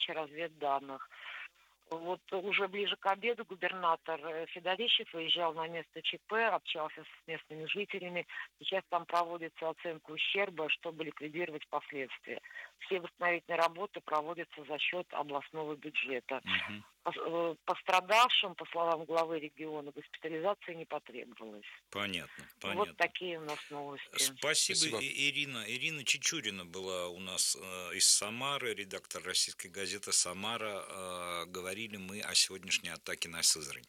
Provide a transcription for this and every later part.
передачи разведданных. Вот уже ближе к обеду губернатор Федорищев выезжал на место ЧП, общался с местными жителями. Сейчас там проводится оценка ущерба, чтобы ликвидировать последствия. Все восстановительные работы проводятся за счет областного бюджета. Мгм. Пострадавшим, по словам главы региона, госпитализации не потребовалось. Понятно, Вот понятно. такие у нас новости. Спасибо, Спасибо. Ирина. Ирина Чичурина была у нас из Самары, редактор российской газеты «Самара». Говорили мы о сегодняшней атаке на Сызрань.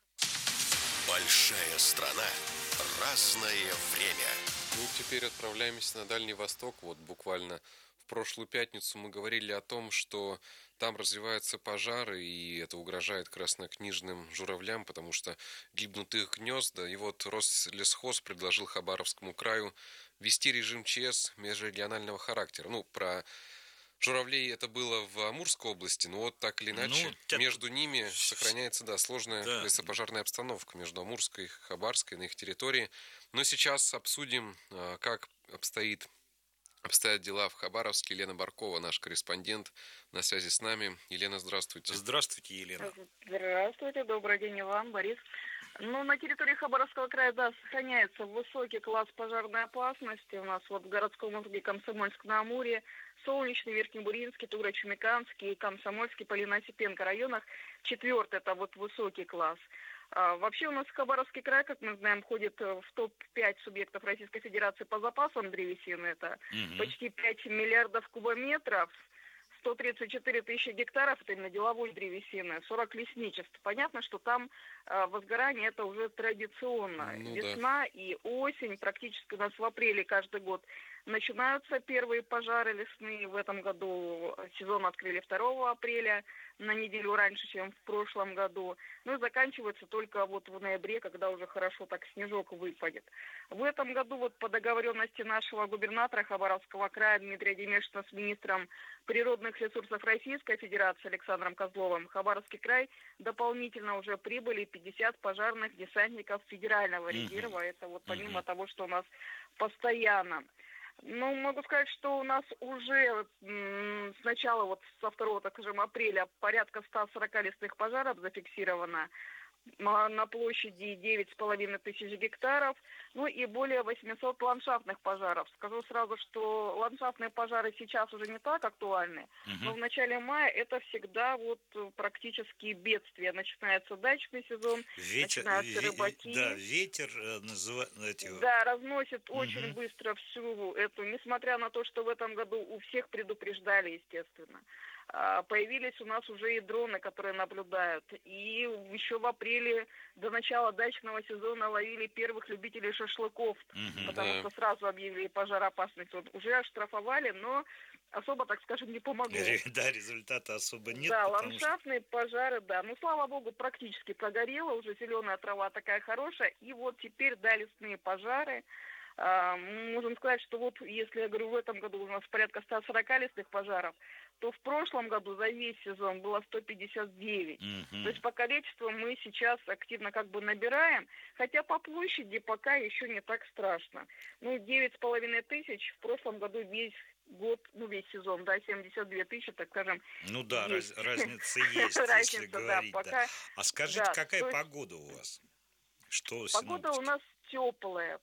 Большая страна, разное время. Ну, теперь отправляемся на Дальний Восток. Вот буквально в прошлую пятницу мы говорили о том, что там развиваются пожары, и это угрожает краснокнижным журавлям, потому что гибнут их гнезда. И вот Рослесхоз предложил Хабаровскому краю ввести режим ЧС межрегионального характера. Ну, про журавлей это было в Амурской области, но вот так или иначе между ними сохраняется, сложная лесопожарная обстановка между Амурской и Хабаровской на их территории. Но сейчас обсудим, как обстоят дела в Хабаровске. Елена Баркова, наш корреспондент, на связи с нами. Елена, здравствуйте. Здравствуйте, Елена. Здравствуйте, добрый день и вам, Борис. На территории Хабаровского края, сохраняется высокий класс пожарной опасности. У нас вот в городском округе Комсомольск-на-Амуре, Солнечный, Верхнебуринский, Тугро-Чумиканский, Комсомольский, Полино-Осипенко районах. 4-й это вот высокий класс. Вообще у нас Хабаровский край, как мы знаем, входит в топ-5 субъектов Российской Федерации по запасам древесины. Это почти 5 миллиардов кубометров, 134 тысячи гектаров, это именно деловой древесины, 40 лесничеств. Понятно, что там возгорание это уже традиционно. Весна и осень, практически у нас в апреле каждый год начинаются первые пожары лесные. В этом году сезон открыли 2 апреля, на неделю раньше, чем в прошлом году. Ну и заканчивается только вот в ноябре, когда уже хорошо так снежок выпадет. В этом году вот по договоренности нашего губернатора Хабаровского края Дмитрия Демешина с министром природных ресурсов Российской Федерации Александром Козловым в Хабаровский край дополнительно уже прибыли 50 пожарных десантников федерального резерва. Это вот помимо того, что у нас постоянно. Ну, могу сказать, что у нас уже с начала, вот со 2, так скажем, апреля порядка 140 лесных пожаров зафиксировано на площади 9,5 тысяч гектаров, ну и более 800 ландшафтных пожаров. Скажу сразу, что ландшафтные пожары сейчас уже не так актуальны, но в начале мая это всегда вот практически бедствие. Начинается дачный сезон, начинаются рыбаки. Да, ветер разносит очень быстро всю эту, несмотря на то, что в этом году у всех предупреждали, естественно. Появились у нас уже и дроны, которые наблюдают. И еще в апреле до начала дачного сезона ловили первых любителей шашлыков, потому что сразу объявили пожароопасность. Вот уже оштрафовали, но особо, так скажем, не помогло. Да, результата особо нет. Да, ландшафтные пожары, да. Ну, слава богу, практически прогорело, уже зеленая трава такая хорошая. И вот теперь, лесные пожары. Можем сказать, что вот, если я говорю, в этом году у нас порядка 140 лесных пожаров, то в прошлом году за весь сезон было 159. То есть по количеству мы сейчас активно как бы набираем, хотя по площади пока еще не так страшно. 9,5 тысяч в прошлом году весь год, весь сезон, 72 тысячи, так скажем. Ну да, разница есть, если говорить. Да. А скажите, какая погода у вас? Погода у нас теплая.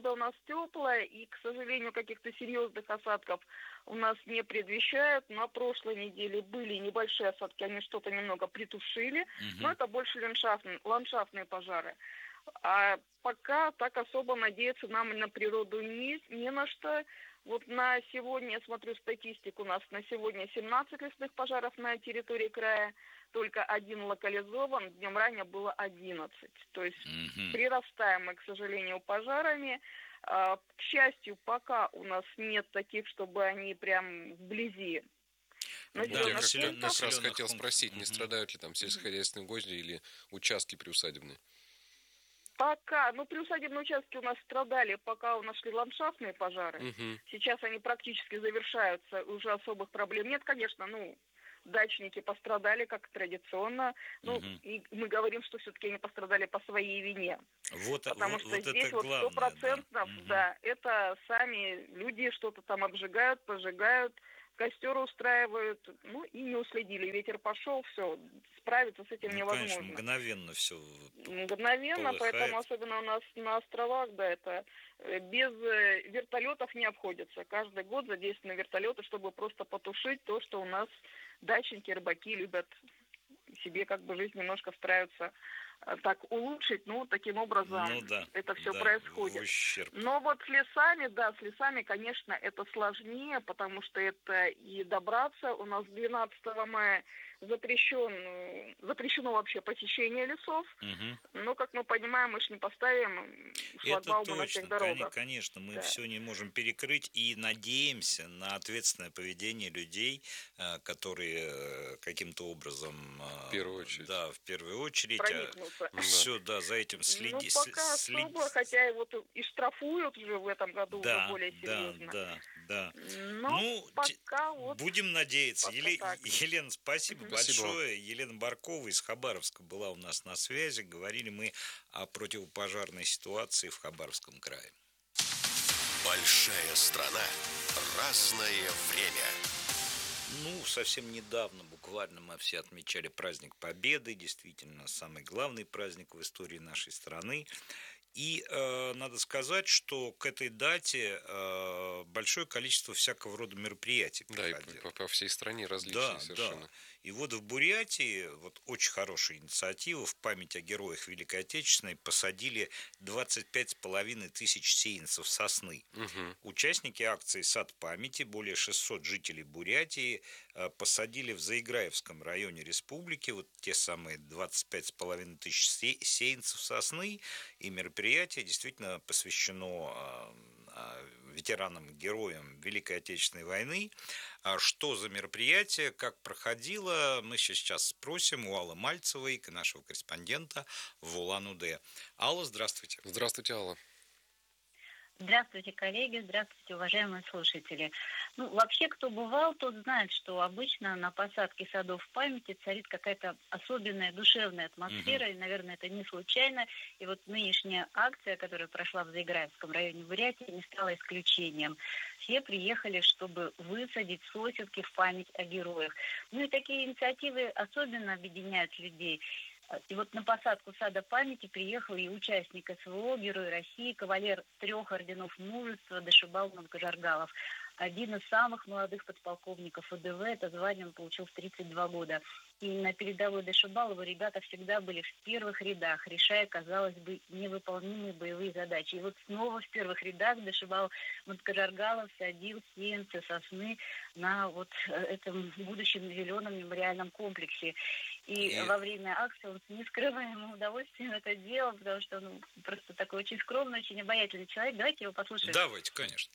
И, к сожалению, каких-то серьезных осадков у нас не предвещают. На прошлой неделе были небольшие осадки, они что-то немного притушили, но это больше ландшафтные пожары. А пока так особо надеяться нам на природу не на что. Вот на сегодня, я смотрю статистику, у нас на сегодня 17 лесных пожаров на территории края, только 1 локализован, днем ранее было 11. То есть прирастаем мы, к сожалению, пожарами. К счастью, пока у нас нет таких, чтобы они прям вблизи. Я как раз хотел спросить, не страдают ли там сельскохозяйственные угодья или участки приусадебные? Пока, приусадебные участки у нас страдали, пока у нас шли ландшафтные пожары. Сейчас они практически завершаются, уже особых проблем нет, конечно, дачники пострадали, как традиционно. И мы говорим, что все-таки они пострадали по своей вине. Потому что здесь вот 100%, это сами люди что-то там обжигают, пожигают. костер устраивают, ну и не уследили. Ветер пошел, все, справиться с этим Ну, невозможно. конечно, мгновенно все Мгновенно, поэтому полыхает. особенно у нас на островах, да, это без вертолетов не обходится. Каждый год задействованы вертолеты, чтобы просто потушить то, что у нас дачники, рыбаки любят себе как бы жизнь немножко стараются так улучшить, ну, таким образом Ну да, это все да, в происходит. ущерб. Но вот с лесами, да, с лесами, конечно, это сложнее, потому что это и добраться. У нас 12 мая запрещено вообще посещение лесов. Мгм. Но, как мы понимаем, мы же не поставим Это шлагбаумы на всех точно, дорогах. конечно, мы Да. все не можем перекрыть и надеемся на ответственное поведение людей, которые каким-то образом, В первую очередь. да, в первую очередь, Проникнуться. Да. все, да, за этим Ну, пока особо, хотя и вот и штрафуют уже в этом году уже Да, более да, серьезно. да, да. Но Ну, пока вот будем надеяться. пока так. Елена, спасибо Мгм. Спасибо. большое. Елена Баркова из Хабаровска была у нас на связи. Говорили мы о противопожарной ситуации в Хабаровском крае. Большая страна. Разное время. Ну, совсем недавно, буквально, мы все отмечали праздник Победы, действительно, самый главный праздник в истории нашей страны. И надо сказать, что к этой дате большое количество всякого рода мероприятий Да, и проходило. по всей стране различные совершенно. Да. И вот в Бурятии, вот очень хорошая инициатива, в память о героях Великой Отечественной посадили 25,5 тысяч сеянцев сосны. Мгм. Участники акции «Сад памяти», более 600 жителей Бурятии, посадили в Заиграевском районе республики вот те самые 25,5 тысяч сеянцев сосны, и мероприятие действительно посвящено ветеранам, героям Великой Отечественной войны. А что за мероприятие, как проходило, мы сейчас спросим у Аллы Мальцевой, нашего корреспондента в Улан-Удэ. Алла, здравствуйте. Здравствуйте, Алла. Здравствуйте, коллеги, здравствуйте, уважаемые слушатели. Ну, вообще, кто бывал, тот знает, что обычно на посадке садов памяти царит какая-то особенная душевная атмосфера, и, наверное, это не случайно. И вот нынешняя акция, которая прошла в Заиграевском районе Бурятии, не стала исключением. Все приехали, чтобы высадить сосенки в память о героях. Ну и такие инициативы особенно объединяют людей. И вот на посадку сада памяти приехал и участник СВО, Герой России, кавалер 3 орденов мужества Дашибал Манкожаргалов. Один из самых молодых подполковников ВДВ, это звание он получил в 32 года. И на передовой Дашибалова ребята всегда были в первых рядах, решая, казалось бы, невыполнимые боевые задачи. И вот снова в первых рядах Дашибал Манкожаргалов садил сеянцы сосны на вот этом будущем зеленом мемориальном комплексе. И во время акции он с нескрываемым удовольствием это делал, потому что он просто такой очень скромный, очень обаятельный человек. Давайте его послушаем. Давайте, конечно.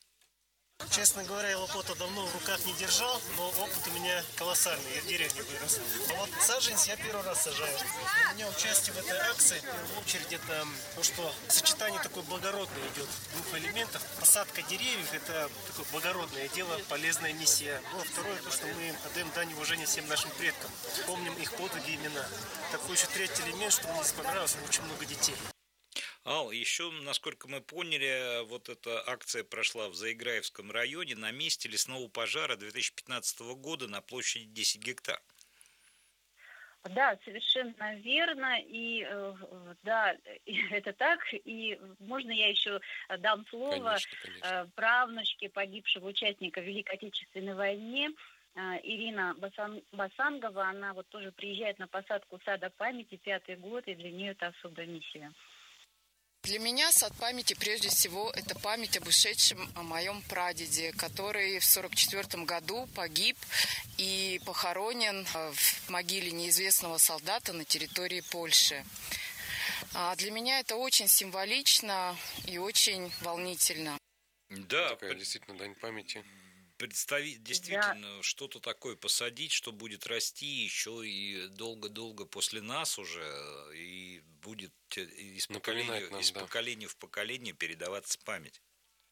Честно говоря, я лопату давно в руках не держал, но опыт у меня колоссальный, я в деревне вырос. А вот саженец я первый раз сажаю. Для меня участие в этой акции, в первую очередь, это то, что сочетание такое благородное идет двух элементов. Посадка деревьев – это такое благородное дело, полезная миссия. Ну, а второе, то, что мы отдаем дань уважения всем нашим предкам, помним их подвиги и имена. Такой еще третий элемент, что мне здесь понравилось, очень много детей. Ал, еще, насколько мы поняли, вот эта акция прошла в Заиграевском районе на месте лесного пожара 2015 года на площади 10 гектар. Да, совершенно верно. И да, это так. И можно я еще дам слово Конечно. правнучке погибшего участника Великой Отечественной войны Ирина Басангова. Она вот тоже приезжает на посадку сада памяти 5-й год, и для нее это особая миссия. Для меня сад памяти, прежде всего, это память об ушедшем, о моем прадеде, который в 1944 году погиб и похоронен в могиле неизвестного солдата на территории Польши. Для меня это очень символично и очень волнительно. Да, Такая действительно дань памяти. Представить действительно что-то такое посадить, что будет расти еще и долго-долго после нас уже, и будет из поколения в поколение передаваться память.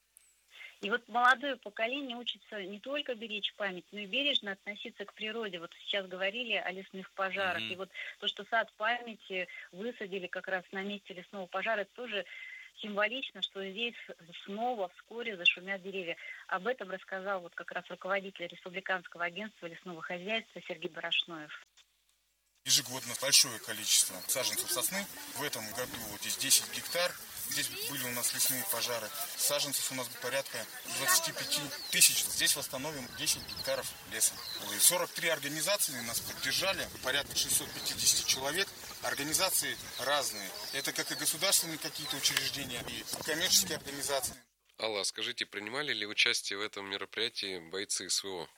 И вот молодое поколение учится не только беречь память, но и бережно относиться к природе. Вот сейчас говорили о лесных пожарах. И вот то, что сад памяти высадили как раз на месте лесного пожара, это тоже символично, что здесь снова вскоре зашумят деревья. Об этом рассказал вот как раз руководитель Республиканского агентства лесного хозяйства Сергей Барашноев. Ежегодно большое количество саженцев сосны. В этом году вот здесь 10 гектар. Здесь были у нас лесные пожары. Саженцев у нас порядка 25 тысяч. Здесь восстановим 10 гектаров леса. 43 организации нас поддержали, порядка 650 человек. Организации разные. Это как и государственные какие-то учреждения, и коммерческие организации. Алла, скажите, принимали ли участие в этом мероприятии бойцы СВО?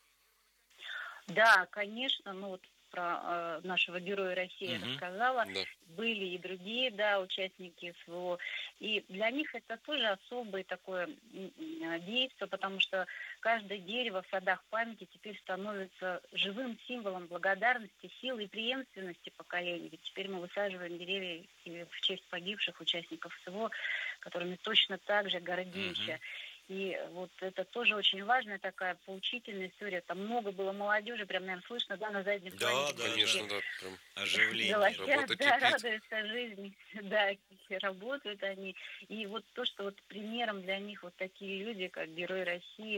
Да, конечно, про нашего героя России рассказала. Да. Были и другие, да, участники СВО. И для них это тоже особое такое действие, потому что каждое дерево в садах памяти теперь становится живым символом благодарности, силы и преемственности поколений. Ведь теперь мы высаживаем деревья в честь погибших участников СВО, которыми точно так же гордимся. И вот это тоже очень важная такая поучительная история. Там много было молодежи, прям, наверное, слышно, да, на заднем плане. Да, конечно, да, прям оживление. Работа Да, кипит. радуются жизни, да, работают они. И вот то, что вот примером для них вот такие люди, как Герой России,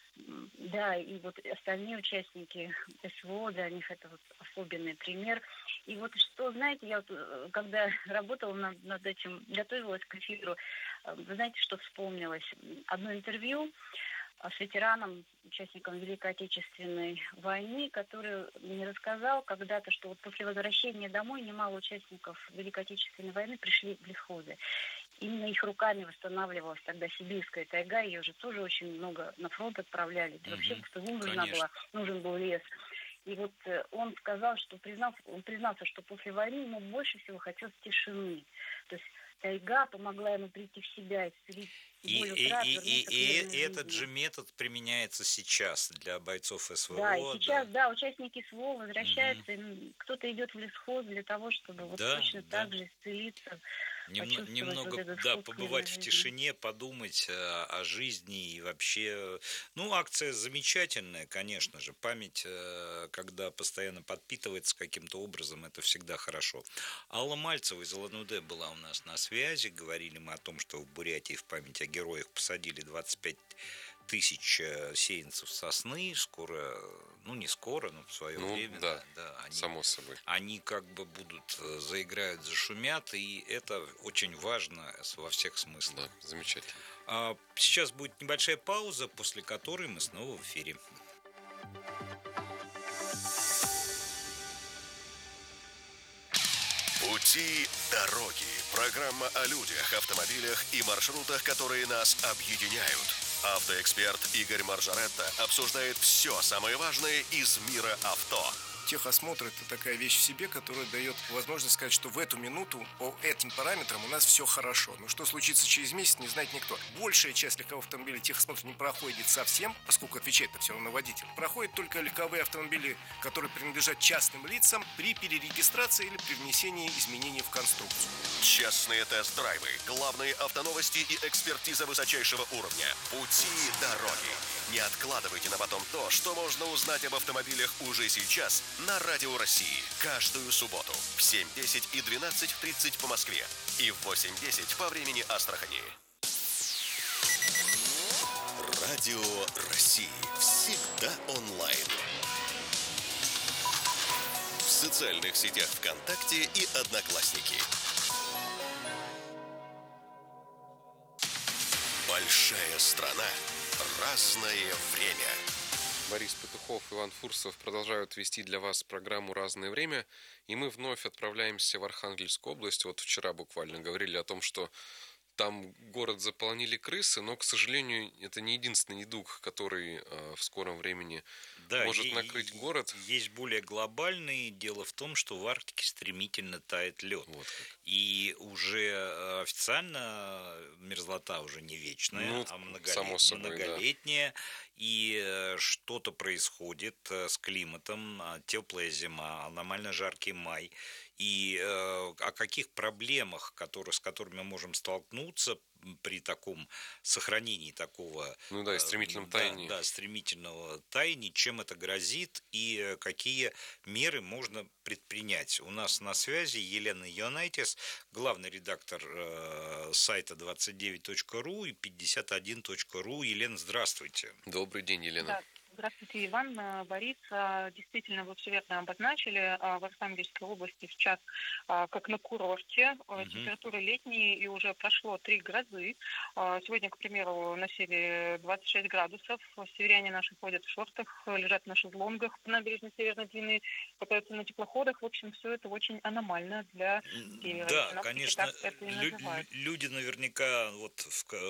да, и вот остальные участники СВО, для них это вот особенный пример. И вот что, знаете, я вот, когда работала над этим, готовилась к эфиру, вы знаете, что вспомнилось? Одно интервью с ветераном, участником Великой Отечественной войны, который мне рассказал когда-то, что вот после возвращения домой немало участников Великой Отечественной войны пришли в лесхозы. Именно их руками восстанавливалась тогда сибирская тайга, ее же тоже очень много на фронт отправляли. Вообще нужен был лес. И вот он сказал, что признался, что после войны ему больше всего хотелось тишины. То есть тайга помогла ему прийти в себя, исцелить боль утрат, вернуться к мирной этот жизни. же метод применяется сейчас для бойцов СВО. Да, и сейчас, да, участники СВО возвращаются, и кто-то идет в лесхоз для того, чтобы вот точно так же исцелиться. Немного, вот побывать в тишине, подумать о жизни и вообще. Акция замечательная, конечно же. Память, когда постоянно подпитывается каким-то образом, это всегда хорошо. Алла Мальцева из ЛНУД была у нас на связи. Говорили мы о том, что в Бурятии в память о героях посадили 25 тысяч сеянцев сосны. Скоро, не скоро, но в свое время. Да, само собой. Они как бы заиграют, зашумят, и это очень важно во всех смыслах. Да, замечательно. Сейчас будет небольшая пауза, после которой мы снова в эфире. Пути дороги. Программа о людях, автомобилях и маршрутах, которые нас объединяют. Автоэксперт Игорь Маржаретта обсуждает все самое важное из мира авто. Техосмотр – это такая вещь в себе, которая дает возможность сказать, что в эту минуту по этим параметрам у нас все хорошо. Но что случится через месяц, не знает никто. Большая часть легковых автомобилей техосмотр не проходит совсем, поскольку отвечает все равно водитель. Проходят только легковые автомобили, которые принадлежат частным лицам при перерегистрации или при внесении изменений в конструкцию. Честные тест-драйвы, главные автоновости и экспертиза высочайшего уровня. Пути дороги. Не откладывайте на потом то, что можно узнать об автомобилях уже сейчас на Радио России. Каждую субботу в 7:10 и 12:30 по Москве и в 8:10 по времени Астрахани. Радио России. Всегда онлайн. В социальных сетях ВКонтакте и Одноклассники. Большая страна. Разное время. Борис Петухов, Иван Фурсов продолжают вести для вас программу «Разное время». И мы вновь отправляемся в Архангельскую область. Вот вчера буквально говорили о том, что там город заполонили крысы, но, к сожалению, это не единственный недуг, который в скором времени может накрыть город. Есть более глобальный. Дело в том, что в Арктике стремительно тает лед. И уже официально мерзлота уже не вечная, а многолетняя. Да. И что-то происходит с климатом, теплая зима, аномально жаркий май. И о каких проблемах, с которыми мы можем столкнуться, при таком сохранении такого... Ну да, и стремительном таянии. Да, стремительного таяния, чем это грозит и какие меры можно предпринять. У нас на связи Елена Ионайтис, главный редактор сайта 29.ru и 51.ru. Елена, здравствуйте. Добрый день, Елена. Да. Здравствуйте, Иван, Борис. Действительно, вы все верно обозначили. В Архангельской области сейчас как на курорте. Температура летняя, и уже прошло 3 грозы. Сегодня, к примеру, на севере 26 градусов. Северяне наши ходят в шортах, лежат на шезлонгах по набережной Северной Длины, катаются на теплоходах. В общем, все это очень аномально для севера. Да, конечно, люди наверняка вот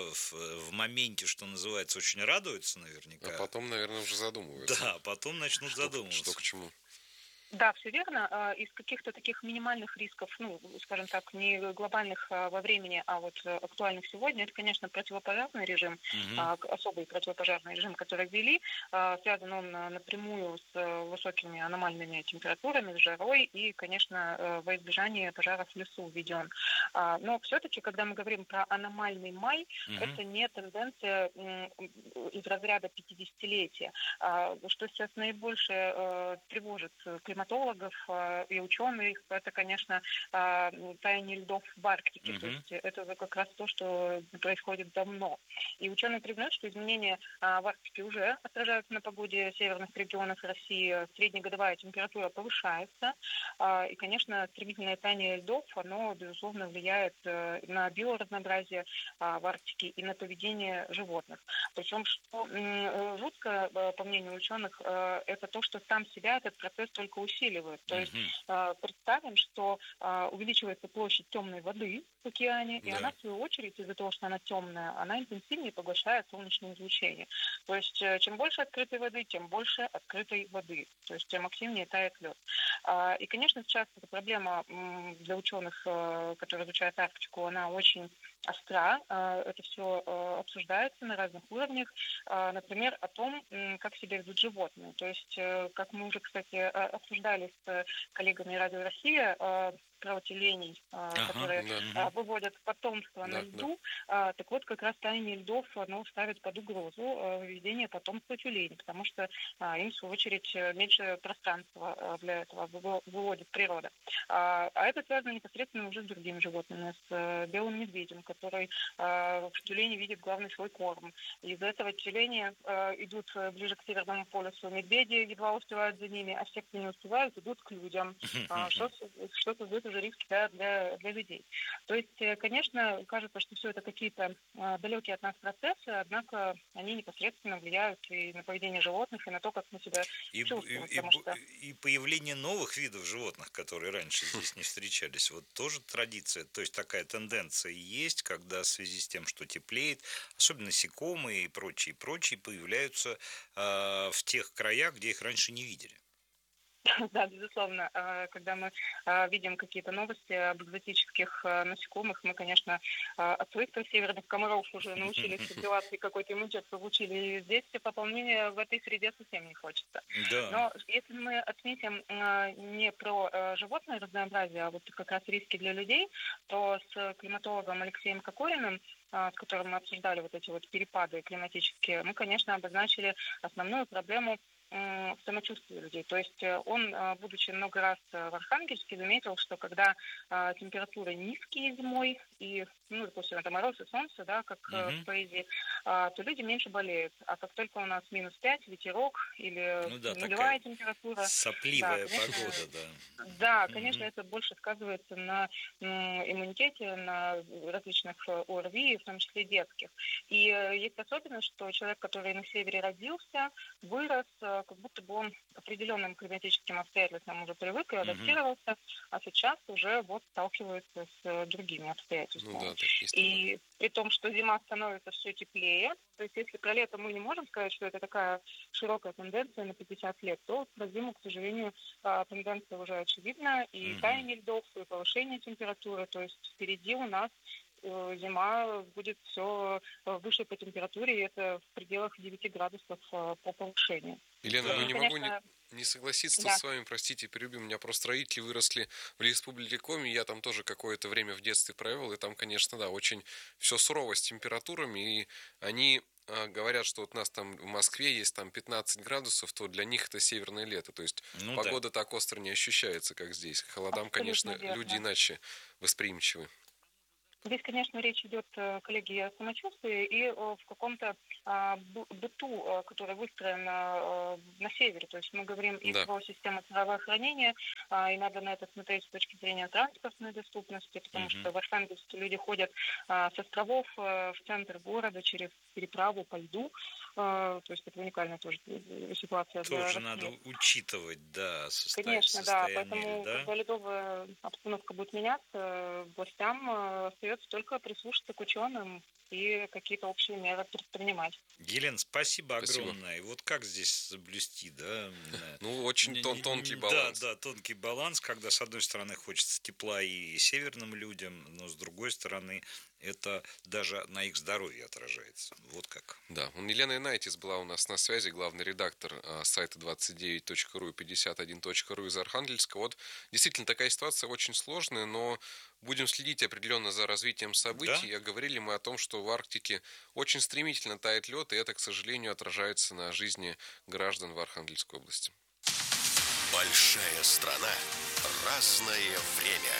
в моменте, что называется, очень радуются наверняка. А потом, наверное, уже задумываются. Да, потом начнут задумываться. Что к чему. Да, все верно. Из каких-то таких минимальных рисков, скажем так, не глобальных во времени, а вот актуальных сегодня, это, конечно, противопожарный режим, особый противопожарный режим, который ввели. Связан он напрямую с высокими аномальными температурами, с жарой и, конечно, во избежание пожаров в лесу введен. Но все-таки, когда мы говорим про аномальный май, это не тенденция из разряда 50-летия. Что сейчас наибольше тревожит климатологов и ученых, это, конечно, таяние льдов в Арктике. То есть это как раз то, что происходит давно. И ученые признают, что изменения в Арктике уже отражаются на погоде северных регионов России. Среднегодовая температура повышается. И, конечно, стремительное таяние льдов, оно, безусловно, влияет на биоразнообразие в Арктике и на поведение животных. Причем, что жутко, по мнению ученых, это то, что сам себя этот процесс только усиливает. То есть представим, что увеличивается площадь темной воды в океане, и она, в свою очередь, из-за того, что она темная, она интенсивнее поглощает солнечное излучение. То есть чем больше открытой воды, тем больше открытой воды. То есть тем активнее тает лед. И, конечно, сейчас эта проблема для ученых, которые изучают Арктику, она очень остра. Это все обсуждается на разных уровнях. Например, о том, как себя ведут животные. То есть, как мы уже, кстати, обсуждали с коллегами Радио Россия, про тюленей, которые выводят потомство на льду. Так вот, как раз таяние льдов, оно ставит под угрозу выведение потомства тюленей, потому что им, в свою очередь, меньше пространства для этого выводит природа. А это связано непосредственно уже с другими животными, с белым медведем, который в тюлене видит главный свой корм. Из-за этого тюлени идут ближе к Северному полюсу, медведи едва успевают за ними, а все, кто не успевают, идут к людям, что создает уже риски для людей. То есть, конечно, кажется, что все это какие-то далекие от нас процессы, однако они непосредственно влияют и на поведение животных, и на то, как мы себя чувствуем. И появление новых видов животных, которые раньше здесь не встречались, вот тоже традиция, то есть такая тенденция есть, когда в связи с тем, что теплеет, особенно насекомые и прочие появляются в тех краях, где их раньше не видели. Да, безусловно. Когда мы видим какие-то новости об экзотических насекомых, мы, конечно, от своих северных комаров уже научились отбиваться и какой-то иммунитет получили. И здесь пополнения в этой среде совсем не хочется. Да. Но если мы отметим не про животное разнообразие, а вот как раз риски для людей, то с климатологом Алексеем Кокориным, с которым мы обсуждали вот эти вот перепады климатические, мы, конечно, обозначили основную проблему в самочувствии людей. То есть он, будучи много раз в Архангельске, заметил, что когда температуры низкие зимой и, допустим, это мороз и солнце, да, как в поэзии, то люди меньше болеют. А как только у нас минус 5, ветерок или нулевая температура... Сопливая погода, да. Да, конечно, это больше сказывается на иммунитете, на различных ОРВИ, в том числе детских. И есть особенность, что человек, который на севере родился, вырос, как будто бы он к определенным климатическим обстоятельствам уже привык и адаптировался, а сейчас уже вот сталкивается с другими обстоятельствами. И при том, что зима становится все теплее, то есть если про лето мы не можем сказать, что это такая широкая тенденция на 50 лет, то про зиму, к сожалению, тенденция уже очевидна, и таяние льдов, и повышение температуры, то есть впереди у нас зима будет все выше по температуре, и это в пределах 9 градусов по повышению. Елена, Не согласиться Да. с вами, простите, перебью. У меня просто родители выросли в Республике Коми, я там тоже какое-то время в детстве провел, и там, конечно, да, очень все сурово с температурами, и они говорят, что вот у нас там в Москве есть там 15 градусов, то для них это северное лето, то есть Ну да. погода так остро не ощущается, как здесь. К холодам, Абсолютно конечно, верно. люди иначе восприимчивы. Здесь, конечно, речь идет, коллеги, о самочувствии и в каком-то быту, который выстроен на севере. То есть мы говорим и Да. про систему здравоохранения, и надо на это смотреть с точки зрения транспортной доступности, потому что в Архангельске люди ходят с островов в центр города через переправу по льду. То есть это уникальная тоже ситуация для Тоже России. надо учитывать, да, Конечно, да. состояние Поэтому, льда. когда ледовая обстановка будет меняться, властям остается только прислушаться к ученым и какие-то общие меры предпринимать. Елена, спасибо Спасибо. огромное. И вот как здесь соблюсти, да? Ну, очень тонкий баланс. Да, тонкий баланс, когда с одной стороны хочется тепла и северным людям, но с другой стороны это даже на их здоровье отражается. Вот как. Да, Елена Инайтис была у нас на связи, главный редактор сайта 29.ru и 51.ru из Архангельска. Вот действительно такая ситуация очень сложная, но будем следить определенно за развитием событий. Да. Говорили мы о том, что в Арктике очень стремительно тает лед, и это, к сожалению, отражается на жизни граждан в Архангельской области. Большая страна. Разное время.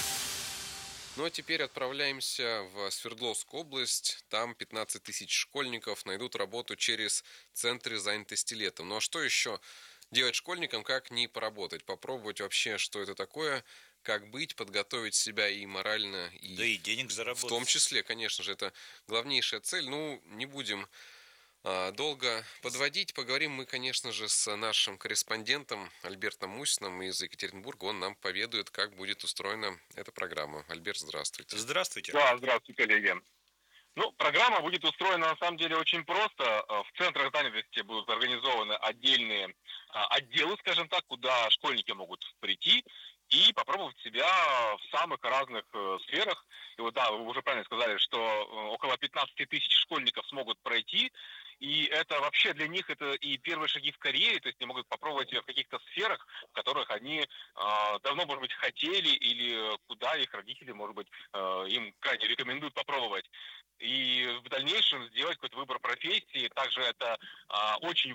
Ну а теперь отправляемся в Свердловскую область. Там 15 тысяч школьников найдут работу через центры занятости летом. Ну а что еще делать школьникам, как не поработать? Попробовать вообще, что это такое, как быть, подготовить себя и морально, и, да и денег заработать. В том числе, конечно же, это главнейшая цель. Ну, не будем долго подводить. Поговорим мы, конечно же, с нашим корреспондентом Альбертом Мусиным из Екатеринбурга. Он нам поведает, как будет устроена эта программа. Альберт, здравствуйте. Здравствуйте. Да, здравствуйте, коллеги. Ну, программа будет устроена на самом деле очень просто. В центрах занятости будут организованы отдельные отделы, скажем так, куда школьники могут прийти и попробовать себя в самых разных сферах. И вот да, вы уже правильно сказали, что около 15 тысяч школьников смогут пройти. И это вообще для них это и первые шаги в карьере, то есть они могут попробовать себя в каких-то сферах, в которых они давно, может быть, хотели, или куда их родители, может быть, им крайне рекомендуют попробовать. И в дальнейшем сделать какой-то выбор профессии. Также это очень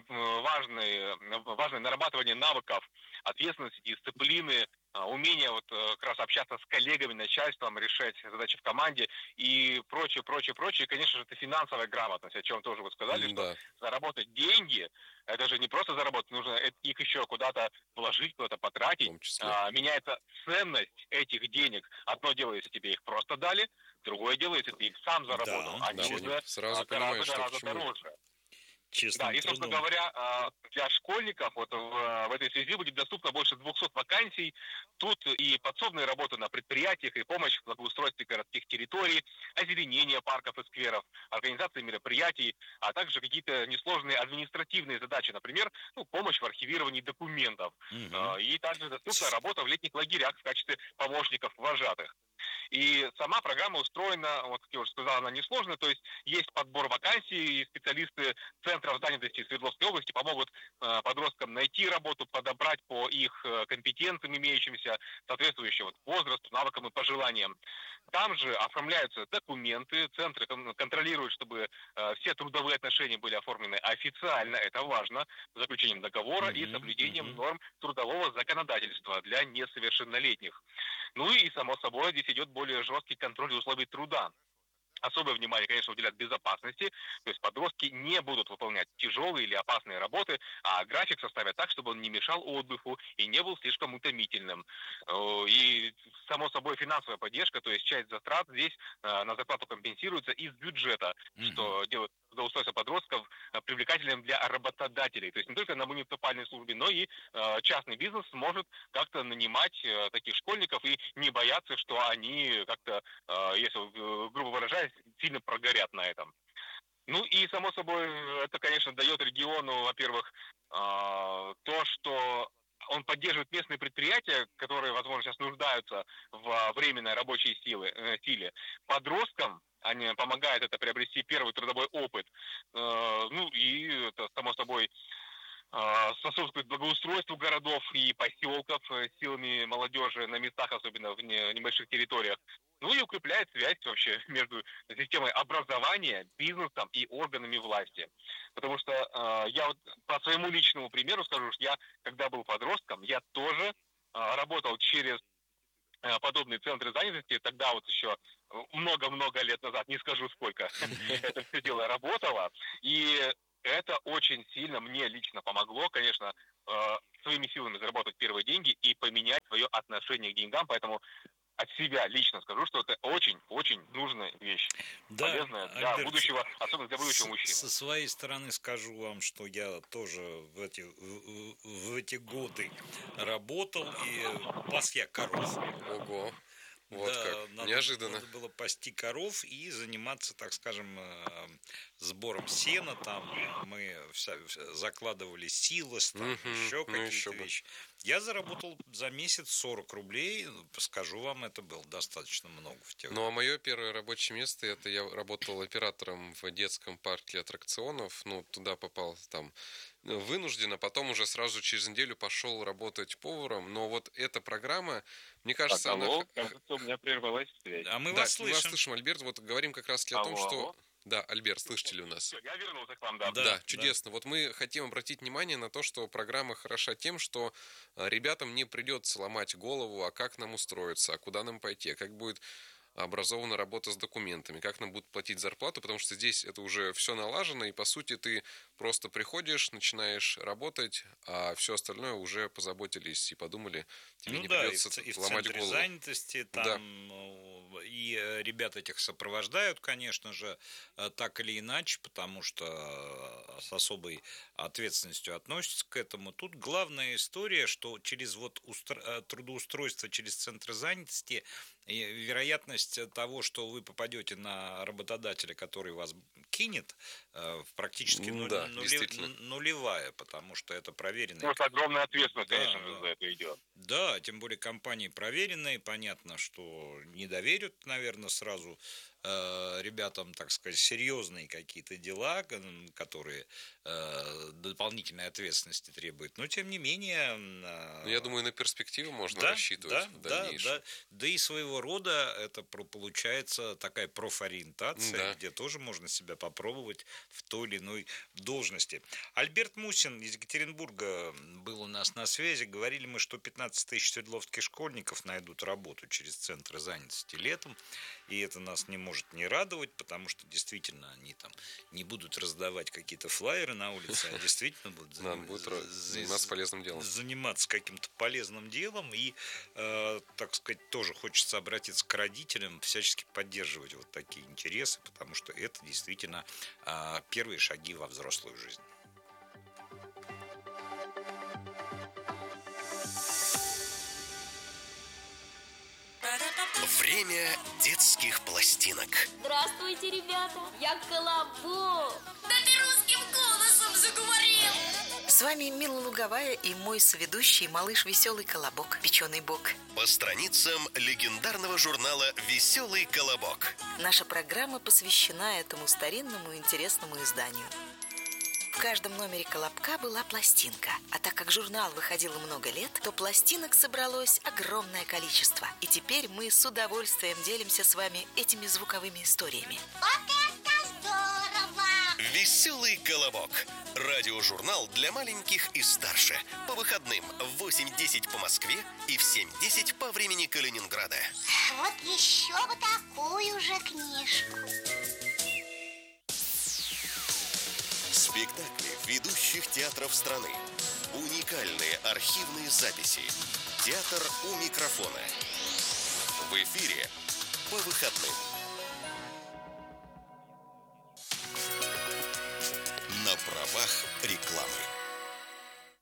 важное нарабатывание навыков, ответственности, дисциплины, умение вот как раз общаться с коллегами, начальством, решать задачи в команде и прочее. И, конечно же, это финансовая грамотность, о чем тоже вы сказали, что заработать деньги, это же не просто заработать, нужно их еще куда-то вложить, куда-то потратить. Меняется ценность этих денег. Одно дело, если тебе их просто дали, другое дело, если ты их сам заработал. Они уже сразу понимаешь, гораздо дороже. Честным да, и, собственно трудом. говоря, для школьников вот в этой связи будет доступно больше 200 вакансий. Тут и подсобные работы на предприятиях, и помощь в благоустройстве городских территорий, озеленение парков и скверов, организация мероприятий, а также какие-то несложные административные задачи, например, помощь в архивировании документов. И также доступна работа в летних лагерях в качестве помощников вожатых. И сама программа устроена, вот как я уже сказал, она несложная, то есть подбор вакансий, и специалисты центров занятости Свердловской области помогут подросткам найти работу, подобрать по их компетенциям имеющимся, соответствующим возрасту, навыкам и пожеланиям. Там же оформляются документы, центры контролируют, чтобы все трудовые отношения были оформлены официально, это важно, с заключением договора и соблюдением норм трудового законодательства для несовершеннолетних. Ну и, само собой, здесь идет более жесткий контроль условий труда. Особое внимание, конечно, уделят безопасности, то есть подростки не будут выполнять тяжелые или опасные работы, а график составят так, чтобы он не мешал отдыху и не был слишком утомительным. И, само собой, финансовая поддержка, то есть часть затрат здесь на зарплату компенсируется из бюджета, что делает трудоустройство подростков привлекательным для работодателей. То есть не только на муниципальной службе, но и частный бизнес сможет как-то нанимать таких школьников и не бояться, что они как-то, если грубо выражаясь, сильно прогорят на этом. Ну и, само собой, это, конечно, дает региону, во-первых, то, что он поддерживает местные предприятия, которые, возможно, сейчас нуждаются в временной рабочей силе. Подросткам они помогают это приобрести первый трудовой опыт. Ну и это, само собой, способствует благоустройству городов и поселков силами молодежи на местах, особенно в небольших территориях. Ну и укрепляет связь вообще между системой образования, бизнесом и органами власти. Потому что я вот по своему личному примеру скажу, что я, когда был подростком, я тоже работал через подобные центры занятости. Тогда вот еще много-много лет назад, не скажу сколько, это все дело работало. И это очень сильно мне лично помогло, конечно, своими силами заработать первые деньги и поменять свое отношение к деньгам. Поэтому от себя лично скажу, что это очень-очень нужная вещь. Да, полезная для Альберт, будущего, особенно для будущего мужчины. Со своей стороны скажу вам, что я тоже в эти годы работал и пас я коров. Ого. Вот да, как. Неожиданно. Надо было пасти коров и заниматься, так скажем, сбором сена. Там мы закладывали силос, там еще какие-то вещи. Я заработал за месяц 40 рублей. Скажу вам, это было достаточно много в те годы. Ну, а мое первое рабочее место, это я работал оператором в детском парке аттракционов. Ну, туда попал там вынужденно, потом уже сразу через неделю пошел работать поваром. Но вот эта программа, мне кажется, алло, кажется, у меня прервалась связь. А мы да, вас слышим. Мы вас слышим, Альберт. Вот говорим как раз о том, что... Да, Альберт, слышите ли у нас? Я вернулся к вам, да. Да, чудесно. Вот мы хотим обратить внимание на то, что программа хороша тем, что ребятам не придется ломать голову, а как нам устроиться, а куда нам пойти, а как будет образована работа с документами, как нам будут платить зарплату, потому что здесь это уже все налажено, и по сути ты просто приходишь, начинаешь работать, а все остальное уже позаботились и подумали, тебе не придется и в ломать центре голову. занятости там и ребят этих сопровождают, конечно же, так или иначе, потому что с особой ответственностью относятся к этому. Тут главная история, что через вот трудоустройство через центры занятости и вероятность того, что вы попадете на работодателя, который вас кинет, практически нулевая, потому что это проверенные. Потому что огромная ответственность, конечно же, за это идет. Да, тем более компании проверенные, понятно, что не доверят, наверное, сразу ребятам, так сказать, серьезные какие-то дела, которые дополнительной ответственности требуют. Но, тем не менее... Я думаю, на перспективу можно рассчитывать в дальнейшем. Да, и своего рода это получается такая профориентация, где тоже можно себя попробовать в той или иной должности. Альберт Мусин из Екатеринбурга был у нас на связи. Говорили мы, что 15 тысяч свердловских школьников найдут работу через центры занятости летом. И это нас не может не радовать, потому что действительно они там не будут раздавать какие-то флаеры на улице, а действительно будут заниматься каким-то полезным делом. И, так сказать, тоже хочется обратиться к родителям, всячески поддерживать вот такие интересы, потому что это действительно первые шаги во взрослую жизнь. Время детских пластинок. Здравствуйте, ребята, я Колобок. Да ты русским голосом заговорил. С вами Мила Луговая и мой соведущий малыш Веселый Колобок, Печеный Бок. По страницам легендарного журнала «Веселый Колобок». Наша программа посвящена этому старинному интересному изданию. В каждом номере «Колобка» была пластинка. А так как журнал выходил много лет, то пластинок собралось огромное количество. И теперь мы с удовольствием делимся с вами этими звуковыми историями. Вот это здорово! «Веселый Колобок». Радиожурнал для маленьких и старше. По выходным в 8:10 по Москве и в 7:10 по времени Калининграда. Вот еще вот такую же книжку. Спектакли ведущих театров страны. Уникальные архивные записи. Театр у микрофона. В эфире по выходным. На правах рекламы. Все мы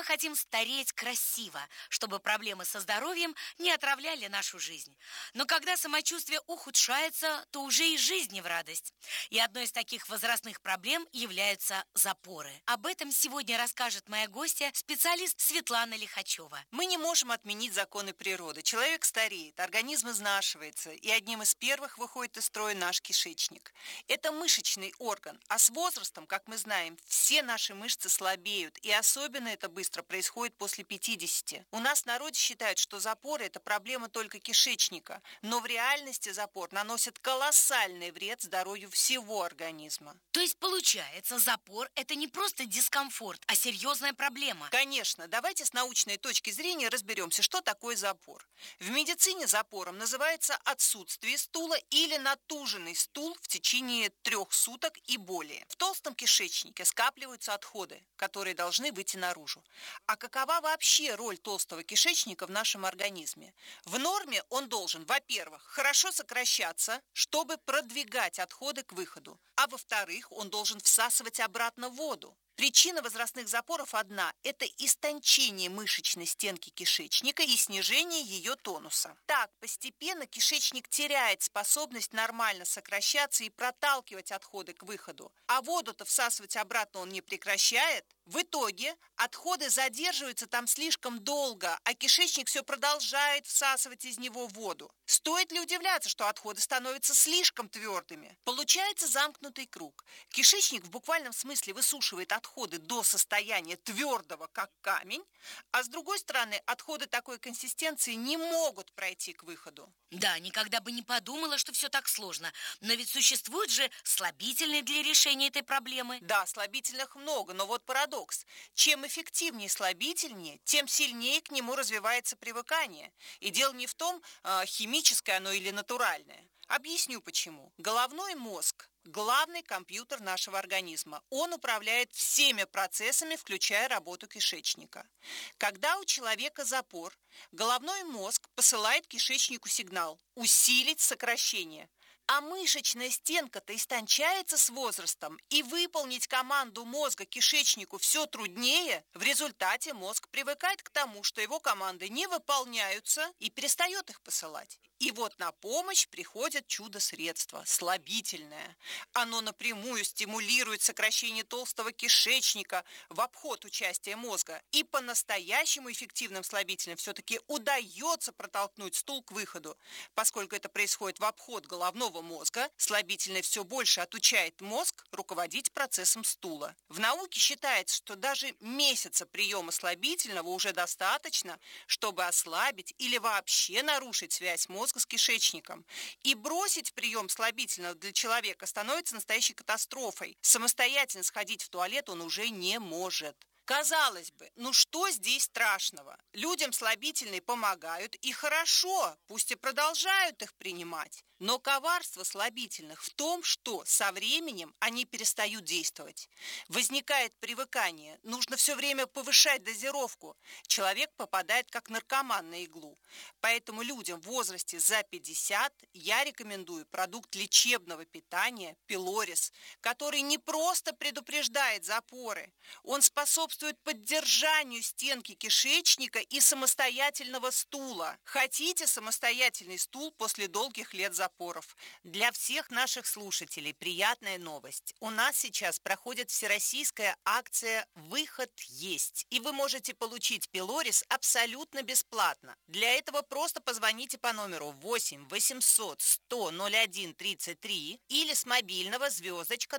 хотим стареть красиво, чтобы проблемы со здоровьем не отравляли нашу жизнь. Но когда самочувствие ухудшается, то уже и жизнь не в радость. И одной из таких возрастных проблем являются запоры. Об этом сегодня расскажет моя гостья, специалист Светлана Лихачева. Мы не можем отменить законы природы. Человек стареет, организм изнашивается, и одним из первых выходит из строя наш кишечник. Это мышечный орган, а с возрастом, как мы знаем, все наши мышцы слабеют, и особенно это быстро происходит после 50. У нас в народе считают, что запоры – это проблема только кишечника, но в реальности запор наносит колоссальный вред здоровью всего организма. То есть, получается, запор – это не просто дискомфорт, а серьезная проблема. Конечно. Давайте с научной точки зрения разберемся, что такое запор. В медицине запором называется отсутствие стула или натуженный стул в течение 3 суток и более. В толстом кишечнике скапливаются отходы, которые должны выйти наружу. А какова вообще роль толстого кишечника в нашем организме? В норме он должен, во-первых, хорошо сокращаться, чтобы продвигать отходы к выходу, а во-вторых, он должен всасывать обратно воду. Причина возрастных запоров одна – это истончение мышечной стенки кишечника и снижение ее тонуса. Так, постепенно кишечник теряет способность нормально сокращаться и проталкивать отходы к выходу, а воду-то всасывать обратно он не прекращает. В итоге отходы задерживаются там слишком долго, а кишечник все продолжает всасывать из него воду. Стоит ли удивляться, что отходы становятся слишком твердыми? Получается замкнутый круг. Кишечник в буквальном смысле высушивает отходы до состояния твердого, как камень, а с другой стороны, отходы такой консистенции не могут пройти к выходу. Да, никогда бы не подумала, что все так сложно. Но ведь существуют же слабительные для решения этой проблемы. Да, слабительных много, но вот парадокс. Чем эффективнее слабительнее, тем сильнее к нему развивается привыкание. И дело не в том, химическое оно или натуральное. Объясню почему. Головной мозг – главный компьютер нашего организма. Он управляет всеми процессами, включая работу кишечника. Когда у человека запор, головной мозг посылает кишечнику сигнал – усилить сокращение. А мышечная стенка-то истончается с возрастом, и выполнить команду мозга кишечнику все труднее. В результате мозг привыкает к тому, что его команды не выполняются, и перестает их посылать. И вот на помощь приходит чудо-средство – слабительное. Оно напрямую стимулирует сокращение толстого кишечника в обход участия мозга. И по-настоящему эффективным слабительным все-таки удается протолкнуть стул к выходу. Поскольку это происходит в обход головного мозга, слабительное все больше отучает мозг руководить процессом стула. В науке считается, что даже месяца приема слабительного уже достаточно, чтобы ослабить или вообще нарушить связь мозга с кишечником. И бросить прием слабительного для человека становится настоящей катастрофой. Самостоятельно сходить в туалет он уже не может. Казалось бы, ну что здесь страшного? Людям слабительные помогают, и хорошо, пусть и продолжают их принимать. Но коварство слабительных в том, что со временем они перестают действовать. Возникает привыкание, нужно все время повышать дозировку. Человек попадает как наркоман на иглу. Поэтому людям в возрасте за 50 я рекомендую продукт лечебного питания Пилорис, который не просто предупреждает запоры, он способствует поддержанию стенки кишечника и самостоятельного стула. Хотите самостоятельный стул после долгих лет запоров? Для всех наших слушателей приятная новость. У нас сейчас проходит всероссийская акция «Выход есть». И вы можете получить Пилорис абсолютно бесплатно. Для этого просто позвоните по номеру 8 800 100 01 33 или с мобильного звездочка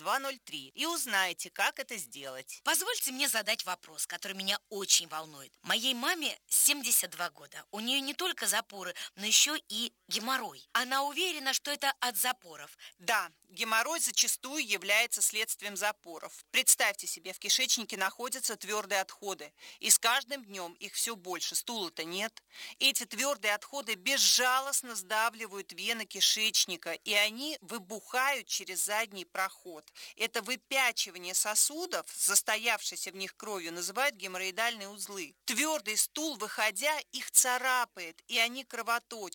2203 и узнайте, как это сделать. Позвольте мне задать вопрос, который меня очень волнует. Моей маме 72 года. У нее не только запоры, но еще и геморрой. Она уверена, что это от запоров. Да, геморрой зачастую является следствием запоров. Представьте себе, в кишечнике находятся твердые отходы, и с каждым днем их все больше, стула-то нет. Эти твердые отходы безжалостно сдавливают вены кишечника, и они выбухают через задний проход. Это выпячивание сосудов, застоявшейся в них кровью, называют геморроидальные узлы. Твердый стул, выходя, их царапает, и они кровоточат.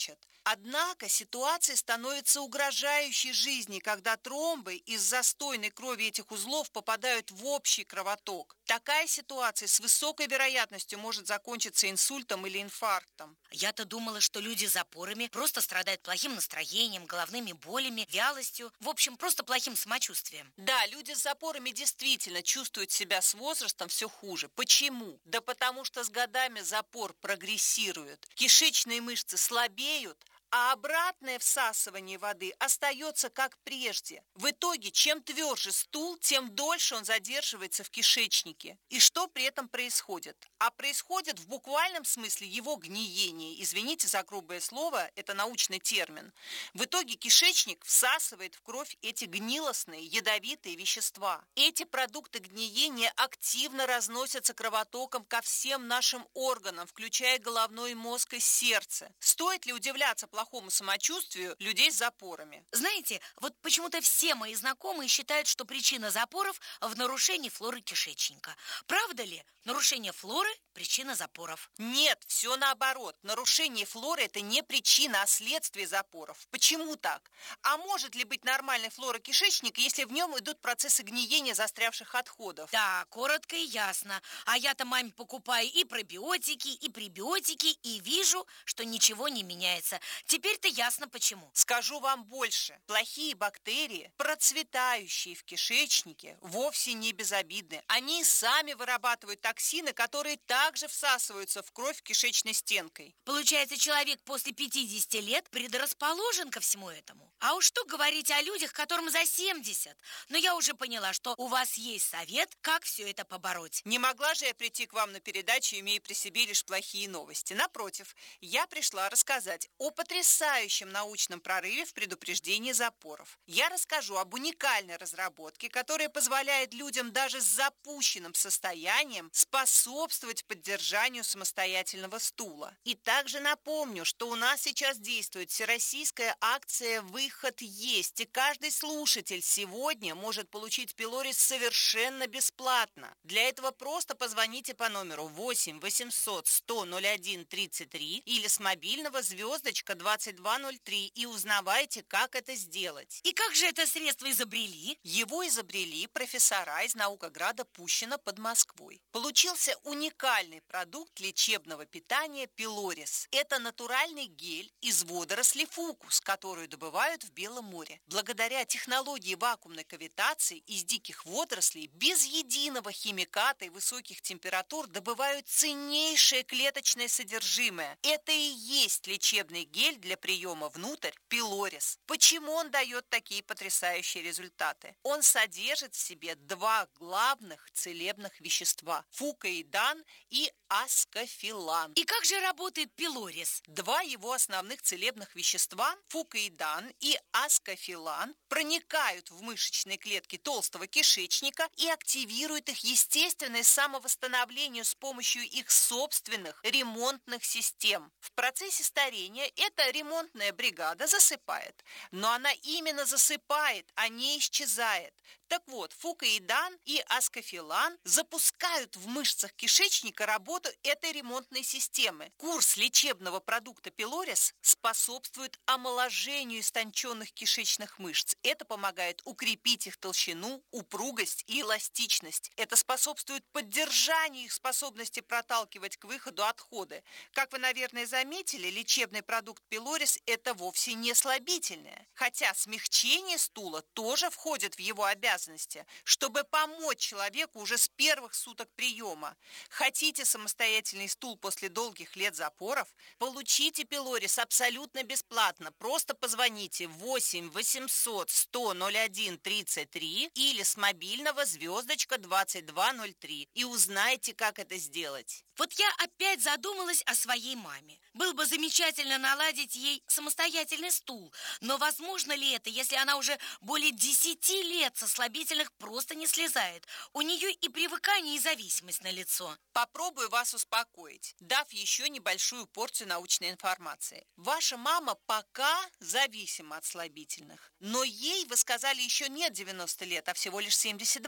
Однако ситуация становится угрожающей жизни, когда тромбы из застойной крови этих узлов попадают в общий кровоток. Такая ситуация с высокой вероятностью может закончиться инсультом или инфарктом. Я-то думала, что люди с запорами просто страдают плохим настроением, головными болями, вялостью, в общем, просто плохим самочувствием. Да, люди с запорами действительно чувствуют себя с возрастом все хуже. Почему? Да потому что с годами запор прогрессирует. Кишечные мышцы слабеют, а обратное всасывание воды остается как прежде. В итоге, чем тверже стул, тем дольше он задерживается в кишечнике. И что при этом происходит? А происходит в буквальном смысле его гниение. Извините за грубое слово, это научный термин. В итоге кишечник всасывает в кровь эти гнилостные, ядовитые вещества. Эти продукты гниения активно разносятся кровотоком ко всем нашим органам, включая головной мозг и сердце. Стоит ли удивляться плохому самочувствию людей с запорами? Знаете, вот почему-то все мои знакомые считают, что причина запоров в нарушении флоры кишечника. Правда ли? Нарушение флоры – причина запоров. Нет, все наоборот. Нарушение флоры – это не причина, а следствие запоров. Почему так? А может ли быть нормальной флора кишечника, если в нем идут процессы гниения застрявших отходов? Да, коротко и ясно. А я-то маме покупаю и пробиотики, и пребиотики, и вижу, что ничего не меняется. Теперь-то ясно почему. Скажу вам больше. Плохие бактерии, процветающие в кишечнике, вовсе не безобидны. Они сами вырабатывают токсины, которые также всасываются в кровь кишечной стенкой. Получается, человек после 50 лет предрасположен ко всему этому. А уж что говорить о людях, которым за 70. Но я уже поняла, что у вас есть совет, как все это побороть. Не могла же я прийти к вам на передачу, имея при себе лишь плохие новости. Напротив, я пришла рассказать о потрясающем научном прорыве в предупреждении запоров. Я расскажу об уникальной разработке, которая позволяет людям даже с запущенным состоянием способствовать поддержанию самостоятельного стула. И также напомню, что у нас сейчас действует всероссийская акция «Выход есть», и каждый слушатель сегодня может получить пилорис совершенно бесплатно. Для этого просто позвоните по номеру 8 800 100 01 33 или с мобильного звездочка 2203 и узнавайте, как это сделать. И как же это средство изобрели? Его изобрели профессора из Наукограда Пущино под Москвой. Получился уникальный продукт лечебного питания пилорис. Это натуральный гель из водорослей фукус, которую добывают в Белом море. Благодаря технологии вакуумной кавитации из диких водорослей без единого химиката и высоких температур добывают ценнейшее клеточное содержимое. Это и есть лечебный гель для приема внутрь пилорис. Почему он дает такие потрясающие результаты? Он содержит в себе два главных целебных вещества – фукоидан и аскофилан. И как же работает пилорис? Два его основных целебных вещества – фукоидан и аскофилан – проникают в мышечные клетки толстого кишечника и активируют их естественное самовосстановление с помощью их собственных ремонтных систем. В процессе старения эта ремонтная бригада засыпает. Но она именно засыпает, а не исчезает. Так вот, фукоидан и аскофилан запускают в мышцах кишечника работу этой ремонтной системы. Курс лечебного продукта пилорис способствует омоложению истонченных кишечных мышц. Это помогает укрепить их толщину, упругость и эластичность. Это способствует поддержанию их способности проталкивать к выходу отходы. Как вы, наверное, заметили, лечебный продукт пилорис – это вовсе не слабительное. Хотя смягчение стула тоже входит в его обязанности, чтобы помочь человеку уже с первых суток приема. Хотите самостоятельный стул после долгих лет запоров? Получите пилорис абсолютно бесплатно. Просто позвоните 8 800 100 01 33 или с мобильного звездочка 2203 и узнайте, как это сделать. Вот я опять задумалась о своей маме. Было бы замечательно наладить ей самостоятельный стул. Но возможно ли это, если она уже более 10 лет со слабительных просто не слезает? У нее и привыкание, и зависимость налицо. Попробую вас успокоить, дав еще небольшую порцию научной информации. Ваша мама пока зависима от слабительных. Но ей, вы сказали, еще нет 90 лет, а всего лишь 72.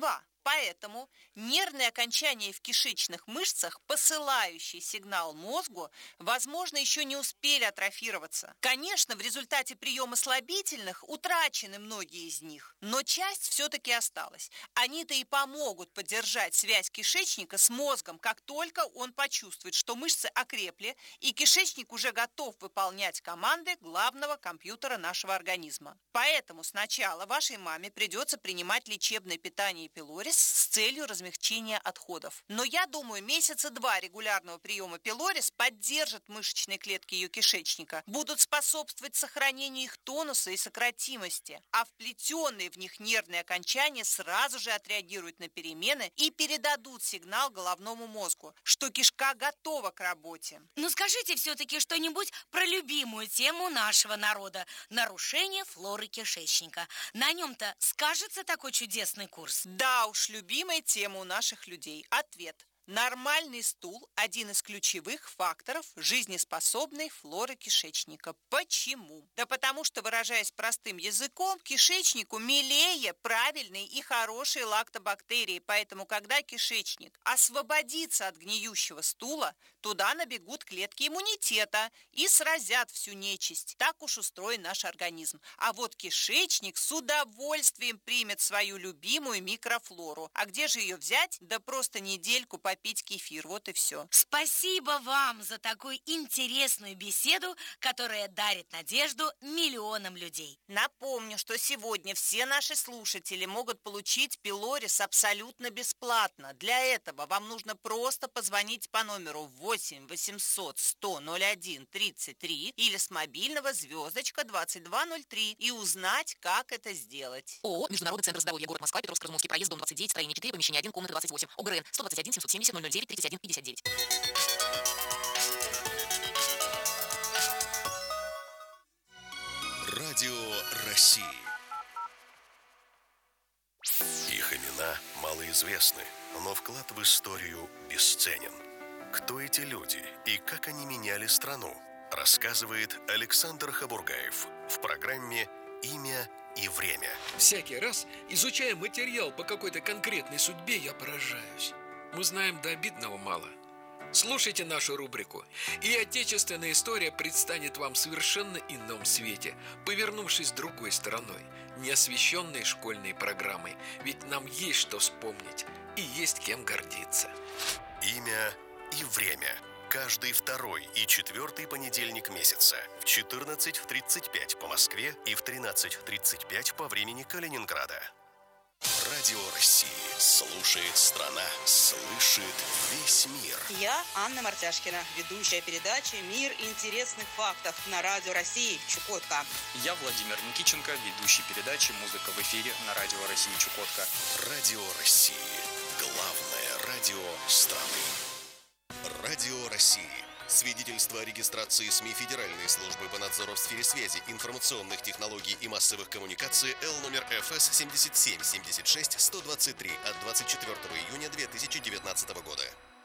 Поэтому нервные окончания в кишечных мышцах, посылающие сигнал мозгу, возможно, еще не успели атрофироваться. Конечно, в результате приема слабительных утрачены многие из них, но часть все-таки осталась. Они-то и помогут поддержать связь кишечника с мозгом, как только он почувствует, что мышцы окрепли, и кишечник уже готов выполнять команды главного компьютера нашего организма. Поэтому сначала вашей маме придется принимать лечебное питание пилорис с целью размягчения отходов. Но я думаю, месяца 2 регулярного приема пилорис поддержат мышечные клетки ее кишечника, будут способствовать сохранению их тонуса и сократимости, а вплетенные в них нервные окончания сразу же отреагируют на перемены и передадут сигнал головному мозгу, что кишка готова к работе. Ну скажите все-таки что-нибудь про любимую тему нашего народа – нарушение флоры кишечника. На нем-то скажется такой чудесный курс? Да уж, любимая тема у наших людей. Ответ. Нормальный стул – один из ключевых факторов жизнеспособной флоры кишечника. Почему? Да потому что, выражаясь простым языком, кишечнику милее правильные и хорошие лактобактерии. Поэтому, когда кишечник освободится от гниющего стула, туда набегут клетки иммунитета и сразят всю нечисть. Так уж устроен наш организм. А вот кишечник с удовольствием примет свою любимую микрофлору. А где же ее взять? Да просто недельку попить кефир. Вот и все. Спасибо вам за такую интересную беседу, которая дарит надежду миллионам людей. Напомню, что сегодня все наши слушатели могут получить пилорис абсолютно бесплатно. Для этого вам нужно просто позвонить по номеру 8 800 100 01 33 или с мобильного звездочка 2203 и узнать, как это сделать. ООО «Международный центр здоровья», город Москва, Петровско-Разумовский проезд, дом 29, строение 4, помещение 1, комната 28. ОГРН 121 770 009 31 59. Радио России. Их имена малоизвестны, но вклад в историю бесценен. Кто эти люди и как они меняли страну, рассказывает Александр Хабургаев в программе «Имя и время». Всякий раз, изучая материал по какой-то конкретной судьбе, я поражаюсь. Мы знаем до обидного мало. Слушайте нашу рубрику, и отечественная история предстанет вам в совершенно ином свете, повернувшись другой стороной, не освещенной школьной программой. Ведь нам есть что вспомнить и есть кем гордиться. Имя и время. Каждый второй и четвертый понедельник месяца в 14:35 по Москве и в 13:35 по времени Калининграда. Радио России. Слушает страна. Слышит весь мир. Я Анна Мартяшкина, ведущая передачи «Мир интересных фактов» на Радио России Чукотка. Я Владимир Никиченко, ведущий передачи «Музыка в эфире» на Радио России Чукотка. Радио России. Главное радио страны. Радио России. Свидетельство о регистрации СМИ Федеральной службы по надзору в сфере связи, информационных технологий и массовых коммуникаций Л номер ФС 77 76 123 от 24 июня 2019 года.